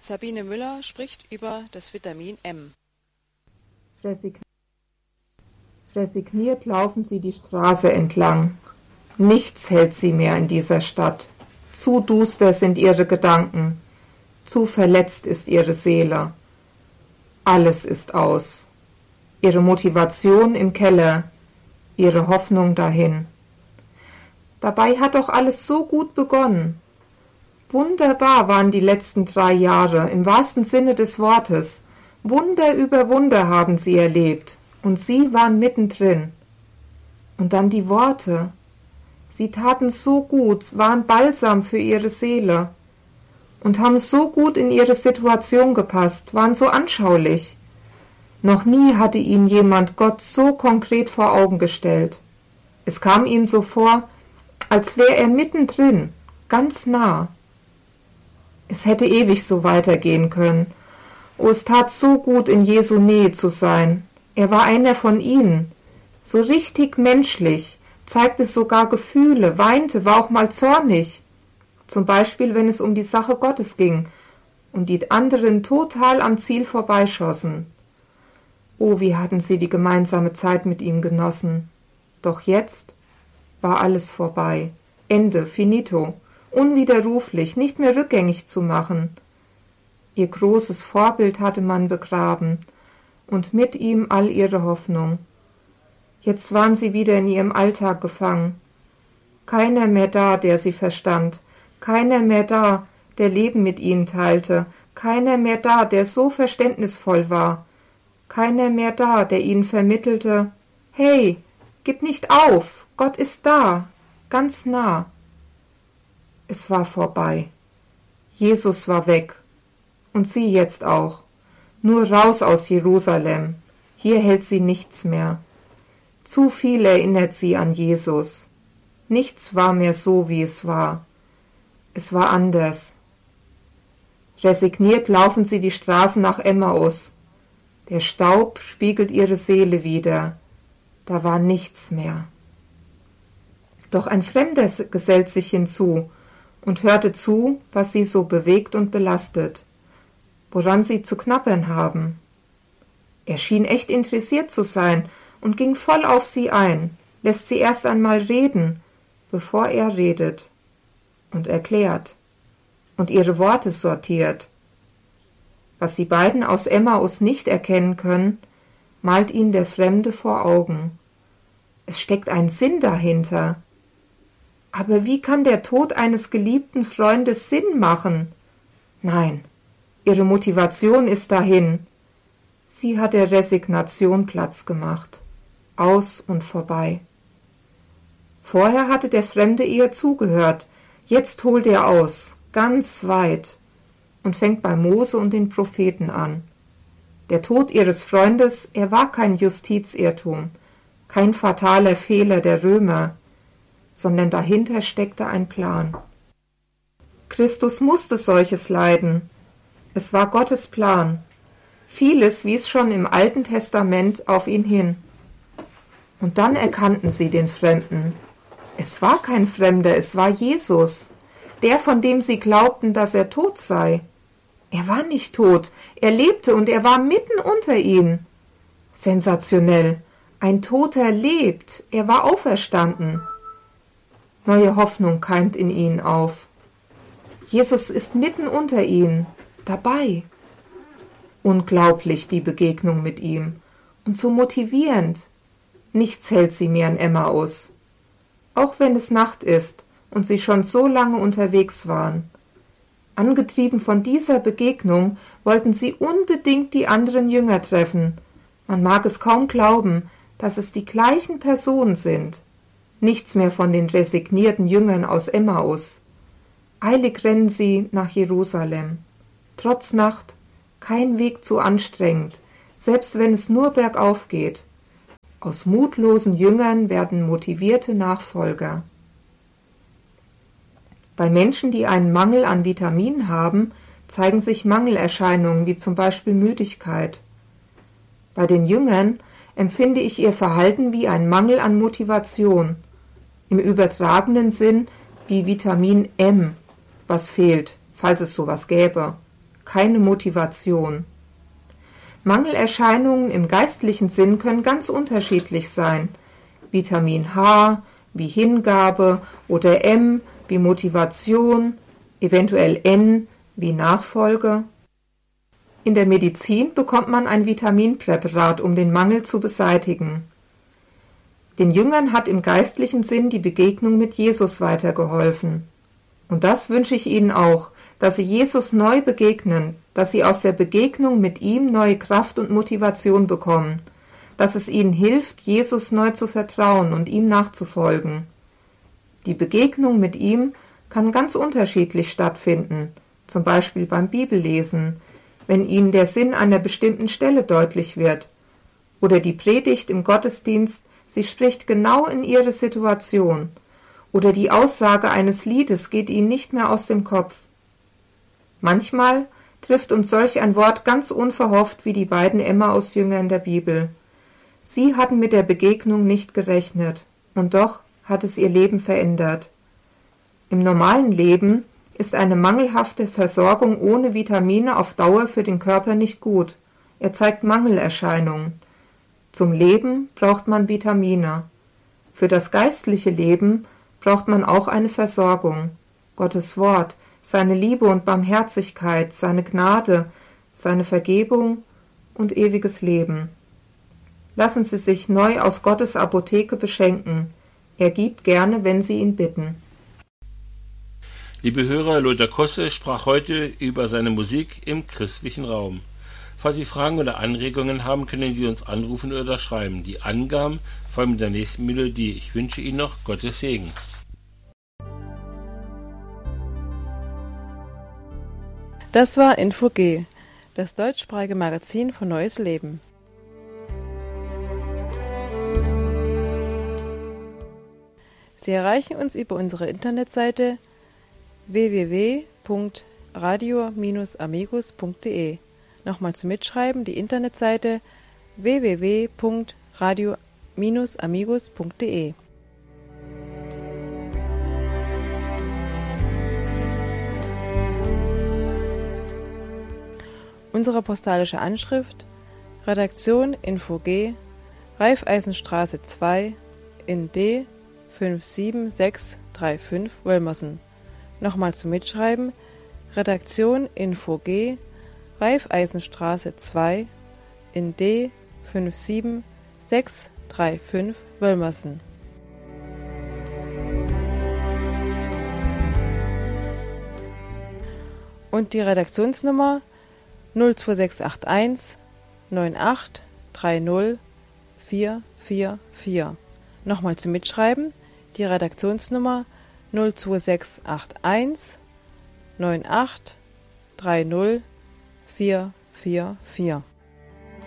Sabine Müller spricht über das Vitamin M. Resigniert laufen sie die Straße entlang. Nichts hält sie mehr in dieser Stadt. Zu duster sind ihre Gedanken. Zu verletzt ist ihre Seele. Alles ist aus. Ihre Motivation im Keller, ihre Hoffnung dahin. Dabei hat doch alles so gut begonnen. Wunderbar waren die letzten 3 Jahre, im wahrsten Sinne des Wortes. Wunder über Wunder haben sie erlebt, und sie waren mittendrin. Und dann die Worte. Sie taten so gut, waren Balsam für ihre Seele und haben so gut in ihre Situation gepasst, waren so anschaulich. Noch nie hatte ihnen jemand Gott so konkret vor Augen gestellt. Es kam ihnen so vor, als wäre er mittendrin, ganz nah. Es hätte ewig so weitergehen können. Oh, es tat so gut, in Jesu Nähe zu sein. Er war einer von ihnen, so richtig menschlich, zeigte sogar Gefühle, weinte, war auch mal zornig. Zum Beispiel, wenn es um die Sache Gottes ging und die anderen total am Ziel vorbeischossen. Oh, wie hatten sie die gemeinsame Zeit mit ihm genossen. Doch jetzt war alles vorbei. Ende, finito, unwiderruflich, nicht mehr rückgängig zu machen. Ihr großes Vorbild hatte man begraben und mit ihm all ihre Hoffnung. Jetzt waren sie wieder in ihrem Alltag gefangen. Keiner mehr da, der sie verstand, keiner mehr da, der Leben mit ihnen teilte, keiner mehr da, der so verständnisvoll war, keiner mehr da, der ihnen vermittelte, hey, gib nicht auf, Gott ist da, ganz nah. Es war vorbei. Jesus war weg. Und sie jetzt auch. Nur raus aus Jerusalem. Hier hält sie nichts mehr. Zu viel erinnert sie an Jesus. Nichts war mehr so, wie es war. Es war anders. Resigniert laufen sie die Straßen nach Emmaus. Der Staub spiegelt ihre Seele wider. Da war nichts mehr. Doch ein Fremder gesellt sich hinzu und hörte zu, was sie so bewegt und belastet, woran sie zu knabbern haben. Er schien echt interessiert zu sein und ging voll auf sie ein, lässt sie erst einmal reden, bevor er redet und erklärt und ihre Worte sortiert. Was die beiden aus Emmaus nicht erkennen können, malt ihnen der Fremde vor Augen. Es steckt ein Sinn dahinter. Aber wie kann der Tod eines geliebten Freundes Sinn machen? Nein, ihre Motivation ist dahin. Sie hat der Resignation Platz gemacht. Aus und vorbei. Vorher hatte der Fremde ihr zugehört, jetzt holt er aus, ganz weit, und fängt bei Mose und den Propheten an. Der Tod ihres Freundes, er war kein Justizirrtum, kein fataler Fehler der Römer, sondern dahinter steckte ein Plan. Christus musste solches leiden. Es war Gottes Plan. Vieles wies schon im Alten Testament auf ihn hin. Und dann erkannten sie den Fremden. Es war kein Fremder, es war Jesus, der, von dem sie glaubten, dass er tot sei. Er war nicht tot, er lebte und er war mitten unter ihnen. Sensationell, ein Toter lebt, er war auferstanden. Neue Hoffnung keimt in ihnen auf. Jesus ist mitten unter ihnen, dabei. Unglaublich die Begegnung mit ihm und so motivierend. Nichts hält sie mehr in Emmaus. Auch wenn es Nacht ist und sie schon so lange unterwegs waren. Angetrieben von dieser Begegnung wollten sie unbedingt die anderen Jünger treffen. Man mag es kaum glauben, dass es die gleichen Personen sind. Nichts mehr von den resignierten Jüngern aus Emmaus. Eilig rennen sie nach Jerusalem. Trotz Nacht, kein Weg zu anstrengend, selbst wenn es nur bergauf geht. Aus mutlosen Jüngern werden motivierte Nachfolger. Bei Menschen, die einen Mangel an Vitaminen haben, zeigen sich Mangelerscheinungen wie zum Beispiel Müdigkeit. Bei den Jüngern empfinde ich ihr Verhalten wie ein Mangel an Motivation. Im übertragenen Sinn wie Vitamin M, was fehlt, falls es sowas gäbe. keine Motivation. Mangelerscheinungen im geistlichen Sinn können ganz unterschiedlich sein. Vitamin H wie Hingabe oder M wie Motivation, eventuell N wie Nachfolge. In der Medizin bekommt man ein Vitaminpräparat, um den Mangel zu beseitigen. Den Jüngern hat im geistlichen Sinn die Begegnung mit Jesus weitergeholfen. Und das wünsche ich Ihnen auch, dass Sie Jesus neu begegnen, dass Sie aus der Begegnung mit ihm neue Kraft und Motivation bekommen, dass es Ihnen hilft, Jesus neu zu vertrauen und ihm nachzufolgen. Die Begegnung mit ihm kann ganz unterschiedlich stattfinden, zum Beispiel beim Bibellesen, wenn Ihnen der Sinn einer bestimmten Stelle deutlich wird, oder die Predigt im Gottesdienst, sie spricht genau in Ihre Situation, oder die Aussage eines Liedes geht Ihnen nicht mehr aus dem Kopf. Manchmal trifft uns solch ein Wort ganz unverhofft wie die beiden Emmaus-Jünger in der Bibel. Sie hatten mit der Begegnung nicht gerechnet, und doch hat es ihr Leben verändert. Im normalen Leben ist eine mangelhafte Versorgung ohne Vitamine auf Dauer für den Körper nicht gut. Er zeigt Mangelerscheinungen. Zum Leben braucht man Vitamine. Für das geistliche Leben braucht man auch eine Versorgung. Gottes Wort, seine Liebe und Barmherzigkeit, seine Gnade, seine Vergebung und ewiges Leben. Lassen Sie sich neu aus Gottes Apotheke beschenken. Er gibt gerne, wenn Sie ihn bitten. Liebe Hörer, Lothar Kosse sprach heute über seine Musik im christlichen Raum. Falls Sie Fragen oder Anregungen haben, können Sie uns anrufen oder schreiben. Die Angaben folgen mit der nächsten Melodie. Ich wünsche Ihnen noch Gottes Segen. Das war Info-G, das deutschsprachige Magazin von Neues Leben. Sie erreichen uns über unsere Internetseite www.radio-amigos.de. Nochmal zum Mitschreiben, die Internetseite www.radio-amigos.de. Unsere postalische Anschrift: Redaktion Info-G, Raiffeisenstraße 2 in D 57635 Wölmersen. Nochmal zum Mitschreiben: Redaktion Info-G, Raiffeisenstraße 2 in D 57635 Wölmersen. Und die Redaktionsnummer 02681 9830 444. Nochmal zum Mitschreiben: die Redaktionsnummer 02681 9830 444.